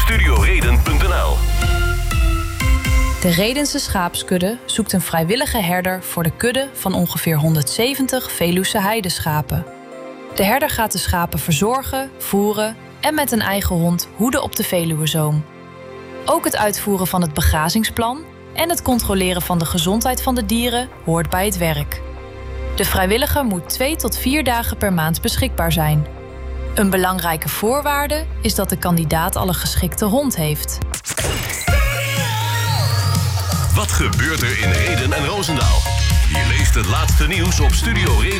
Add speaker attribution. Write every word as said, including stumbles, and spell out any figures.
Speaker 1: studioreden punt n l.
Speaker 2: De Redense Schaapskudde zoekt een vrijwillige herder voor de kudde van ongeveer honderdzeventig Veluwse heideschapen. De herder gaat de schapen verzorgen, voeren en met een eigen hond hoeden op de Veluwezoom. Ook het uitvoeren van het begrazingsplan en het controleren van de gezondheid van de dieren hoort bij het werk. De vrijwilliger moet twee tot vier dagen per maand beschikbaar zijn. Een belangrijke voorwaarde is dat de kandidaat al een geschikte hond heeft.
Speaker 1: Wat gebeurt er in Rheden en Roosendaal? Je leest het laatste nieuws op Studio Reden.